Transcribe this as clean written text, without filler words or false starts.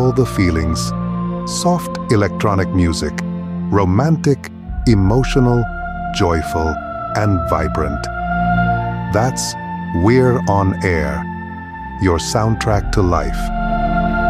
all the feelings. Soft electronic music, romantic, emotional, joyful, and vibrant. That's We're on Air, your soundtrack to life.